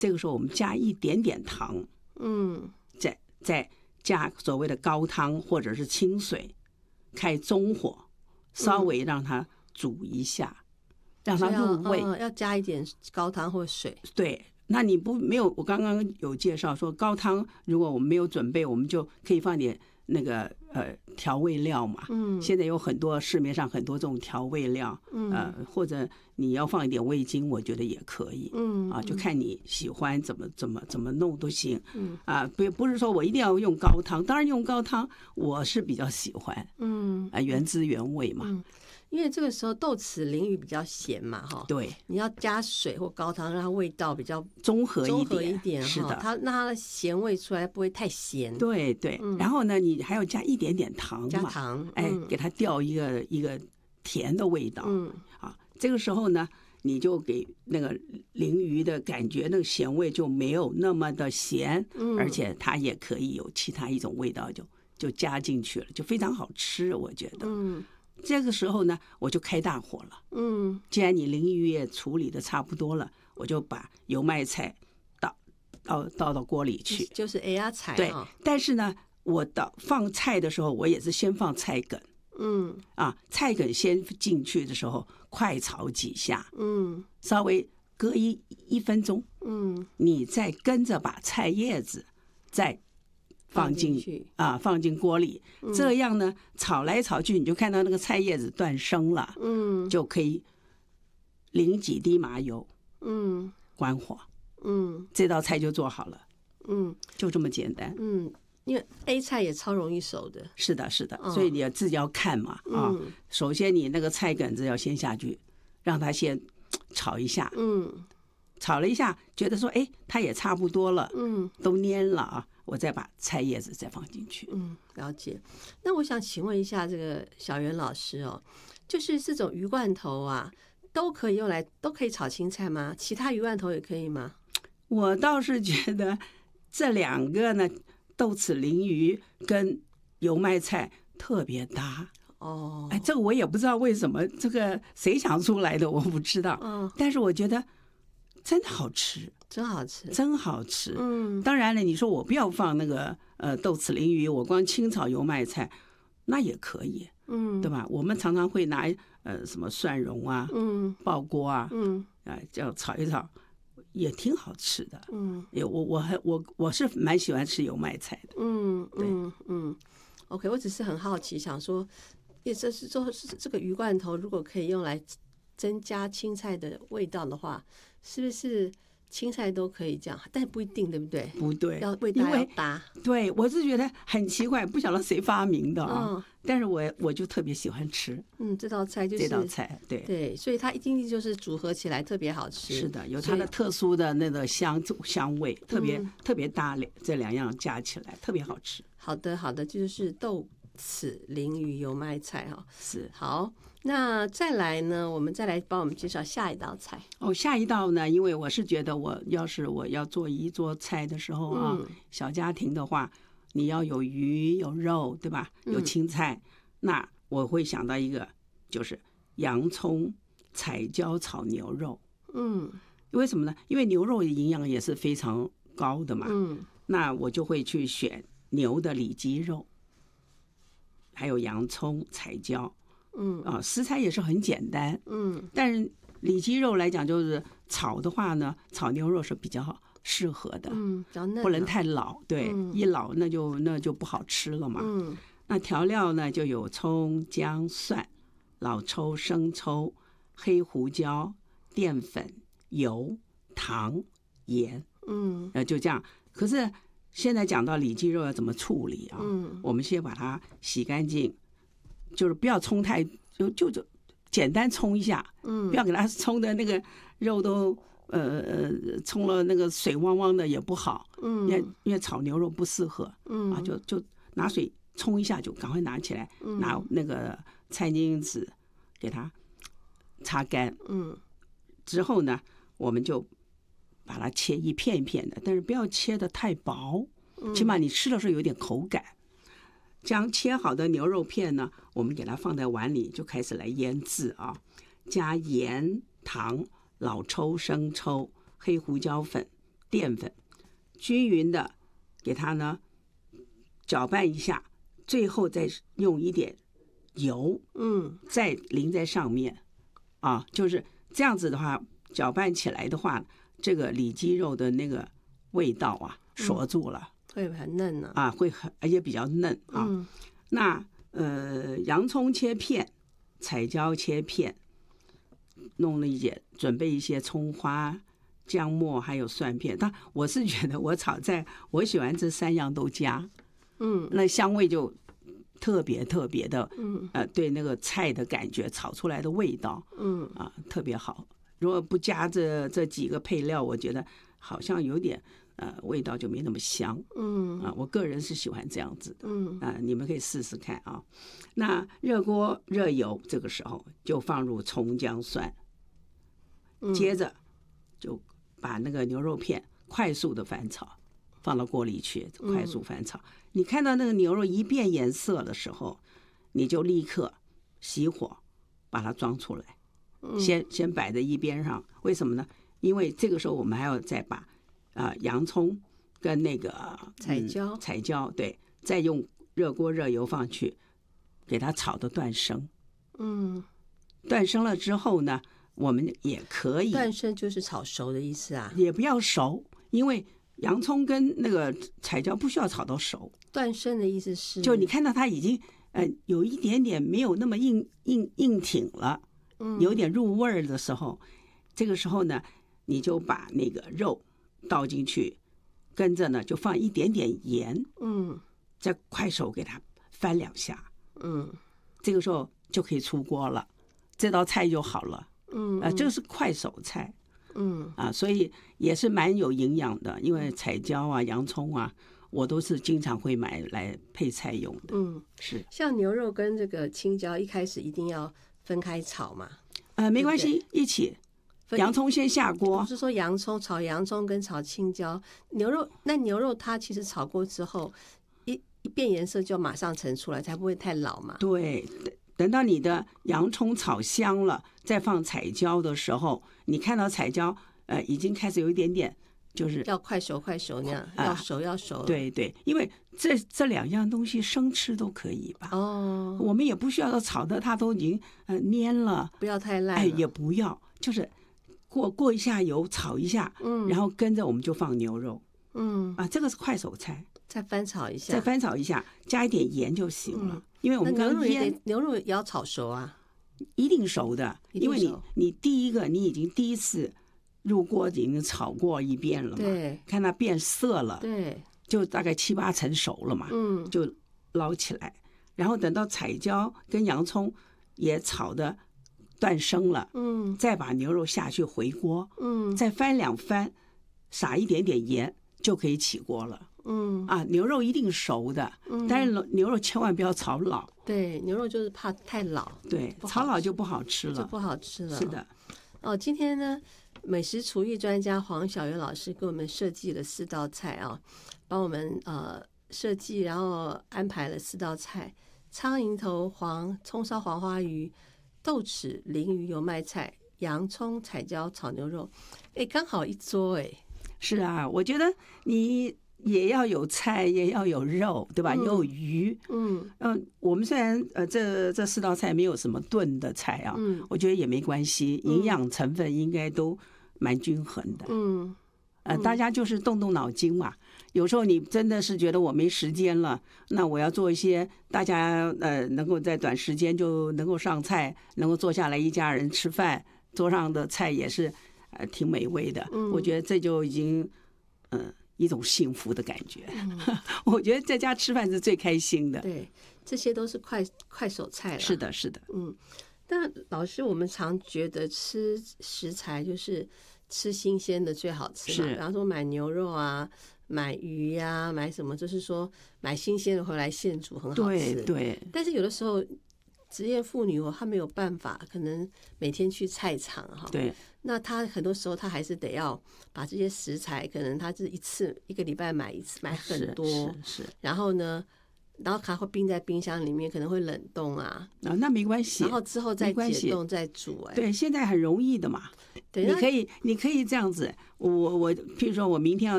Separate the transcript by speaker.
Speaker 1: 这个时候我们加一点点糖，再加所谓的高汤或者是清水，开中火，稍微让它煮一下，让它入味。
Speaker 2: 要加一点高汤或水。
Speaker 1: 对，那你没有，我刚刚有介绍说高汤，如果我们没有准备，我们就可以放点那个调味料嘛。现在有很多市面上很多这种调味料，或者你要放一点味精，我觉得也可以。就看你喜欢怎么弄都行。不是说我一定要用高汤，当然用高汤我是比较喜欢。原汁原味嘛。
Speaker 2: 因为这个时候豆豉鲮鱼比较咸嘛，哈，
Speaker 1: 对，
Speaker 2: 你要加水或高汤，让它味道比较
Speaker 1: 综合一点，
Speaker 2: 是的，它的咸味出来不会太咸。
Speaker 1: 对对，然后呢，你还要加一点点糖嘛，
Speaker 2: 加糖，
Speaker 1: 给它调一个甜的味道。这个时候呢，你就给那个鲮鱼的感觉，那个咸味就没有那么的咸，而且它也可以有其他一种味道就加进去了，就非常好吃，我觉得。这个时候呢，我就开大火了。既然你鲮鱼也处理的差不多了，我就把油麦菜倒到锅里去，
Speaker 2: 就是菜。
Speaker 1: 对，但是呢，我放菜的时候，我也是先放菜梗。菜梗先进去的时候，快炒几下。稍微隔一分钟。你再跟着把菜叶子再放进锅里，这样呢，炒来炒去，你就看到那个菜叶子断生了，就可以淋几滴麻油，关火，这道菜就做好了，就这么简单，
Speaker 2: 因为 A 菜也超容易熟的，
Speaker 1: 是的，是的，所以你自己要看嘛，首先你那个菜梗子要先下去，让它先炒一下，炒了一下，觉得说，哎，它也差不多了，都蔫了啊。我再把菜叶子再放进去。
Speaker 2: 了解。那我想请问一下这个小袁老师哦，就是这种鱼罐头啊，都可以炒青菜吗？其他鱼罐头也可以吗？
Speaker 1: 我倒是觉得这两个呢，豆豉鲮鱼跟油麦菜特别搭。这个我也不知道为什么，这个谁想出来的我不知道。但是我觉得真的好吃。
Speaker 2: 真好吃，
Speaker 1: 真好吃。当然了，你说我不要放那个豆豉鲮鱼，我光清炒油麦菜，那也可以，对吧？我们常常会拿什么蒜蓉啊，爆锅啊，这样炒一炒，也挺好吃的。我是蛮喜欢吃油麦菜的。
Speaker 2: OK， 我只是很好奇，想说，这个鱼罐头如果可以用来增加青菜的味道的话，是不是？青菜都可以这样，但不一定，对不对？
Speaker 1: 不对，
Speaker 2: 味道要搭。
Speaker 1: 对，我是觉得很奇怪，不晓得谁发明的啊。但是我就特别喜欢吃。
Speaker 2: 这道菜就是
Speaker 1: 这道菜，
Speaker 2: 对，所以它一定就是组合起来特别好吃。
Speaker 1: 是的，有它的特殊的那个香味，特别搭，这两样加起来特别好吃。
Speaker 2: 好的，这就是豆豉鲮鱼油麦菜哈。
Speaker 1: 是
Speaker 2: 好。那再来呢？我们再来帮我们介绍下一道菜。
Speaker 1: 下一道呢？因为我是觉得，我要做一桌菜的时候啊，小家庭的话，你要有鱼有肉，对吧？有青菜，那我会想到一个，就是洋葱彩椒炒牛肉。为什么呢？因为牛肉的营养也是非常高的嘛。那我就会去选牛的里脊肉，还有洋葱彩椒。食材也是很简单，但是里脊肉来讲，就是炒的话呢，炒牛肉是比较适合的，不能太老，对，一老那就不好吃了嘛。那调料呢，就有葱、姜、蒜、老抽、生抽、黑胡椒、淀粉、油、糖、盐，就这样。可是现在讲到里脊肉要怎么处理啊？我们先把它洗干净。就是不要冲太就简单冲一下，不要给它冲的那个肉都冲了那个水汪汪的也不好，因为炒牛肉不适合，就拿水冲一下就赶快拿起来，拿那个餐巾纸给它擦干，之后呢，我们就把它切一片一片的，但是不要切得太薄，起码你吃的时候有点口感。将切好的牛肉片呢，我们给它放在碗里，就开始来腌制啊。加盐、糖、老抽、生抽、黑胡椒粉、 淀粉，均匀的给它呢搅拌一下，最后再用一点油，再淋在上面啊，就是这样子的话，搅拌起来的话，这个里脊肉的那个味道啊锁住了，
Speaker 2: 会很嫩呢
Speaker 1: 啊，而且比较嫩啊。那洋葱切片，彩椒切片，弄了准备一些葱花、姜末还有蒜片。但我是觉得我炒菜，我喜欢这3样都加，那香味就特别的，对那个菜的感觉，炒出来的味道，特别好。如果不加这几个配料，我觉得好像有点味道就没那么香，我个人是喜欢这样子的，你们可以试试看啊。那热锅热油，这个时候就放入葱姜蒜，接着就把那个牛肉片快速的翻炒，放到锅里去快速翻炒。你看到那个牛肉一变颜色的时候，你就立刻熄火，把它装出来，先摆在一边上。为什么呢？因为这个时候我们还要再把洋葱跟那个彩椒，对，再用热锅热油放去，给它炒的断生。断生了之后呢，我们也可以
Speaker 2: 断生就是炒熟的意思啊，
Speaker 1: 也不要熟，因为洋葱跟那个彩椒不需要炒到熟。
Speaker 2: 断生的意思是，
Speaker 1: 就你看到它已经有一点点没有那么硬挺了，有点入味儿的时候，这个时候呢，你就把那个肉倒进去，跟着呢就放一点点盐，再快手给它翻2下，这个时候就可以出锅了，这道菜就好了，这个是快手菜，所以也是蛮有营养的，因为彩椒啊、洋葱啊，我都是经常会买来配菜用的，是。
Speaker 2: 像牛肉跟这个青椒一开始一定要分开炒嘛？
Speaker 1: 没关系，一起。洋葱先下锅，
Speaker 2: 不是说炒洋葱跟炒青椒，牛肉它其实炒过之后，一变颜色就马上盛出来，才不会太老嘛。
Speaker 1: 对，等到你的洋葱炒香了，再放彩椒的时候，你看到彩椒已经开始有一点点，就是
Speaker 2: 要快熟那样，要熟。
Speaker 1: 对，因为这2样东西生吃都可以吧？我们也不需要炒的它都已经蔫了，
Speaker 2: 不要太烂了，
Speaker 1: 也不要，就是过一下油炒一下，然后跟着我们就放牛肉，这个是快手菜，
Speaker 2: 再翻炒一下，
Speaker 1: 加一点盐就行了，因为我们刚
Speaker 2: 牛肉也要炒熟啊，
Speaker 1: 一定熟的，因为你你已经第一次入锅已经炒过一遍了嘛，
Speaker 2: 对，
Speaker 1: 看它变色了，
Speaker 2: 对，
Speaker 1: 就大概7、8成熟了嘛，就捞起来，然后等到彩椒跟洋葱也炒的断生了，再把牛肉下去回锅，再翻2翻，撒一点点盐就可以起锅了，牛肉一定熟的，但是牛肉千万不要炒老，
Speaker 2: 对，牛肉就是怕太老，
Speaker 1: 对，炒老就不好吃了，是的。
Speaker 2: 今天呢，美食厨艺专家黄晓媛老师给我们设计了4道菜啊，帮我们设计，然后安排了4道菜：苍蝇头葱烧黄花鱼、豆豉鲮鱼油麦菜、洋葱彩椒炒牛肉，刚好一桌
Speaker 1: 是啊，我觉得你也要有菜，也要有肉，对吧？也有鱼。我们虽然这4道菜没有什么炖的菜啊，我觉得也没关系，营养成分应该都蛮均衡的。大家就是动动脑筋嘛。有时候你真的是觉得我没时间了，那我要做一些大家能够在短时间就能够上菜，能够坐下来一家人吃饭，桌上的菜也是挺美味的。我觉得这就已经一种幸福的感觉。我觉得在家吃饭是最开心的。
Speaker 2: 对，这些都是快手菜了。
Speaker 1: 是的。
Speaker 2: 但老师，我们常觉得吃食材就是吃新鲜的最好吃嘛，比方说买牛肉啊、买鱼啊、买什么，就是说买新鲜的回来现煮很好吃。
Speaker 1: 对。
Speaker 2: 但是有的时候职业妇女她没有办法，可能每天去菜场
Speaker 1: 对，
Speaker 2: 那她很多时候她还是得要把这些食材，可能她是一个礼拜买一次，买很多，
Speaker 1: 是。
Speaker 2: 然后呢， 然后它会冰在冰箱里面，可能会冷冻啊。
Speaker 1: 那没关系，
Speaker 2: 然后之后再解冻再煮。
Speaker 1: 对，现在很容易的嘛。
Speaker 2: 对，
Speaker 1: 你可以这样子。我譬如说我明天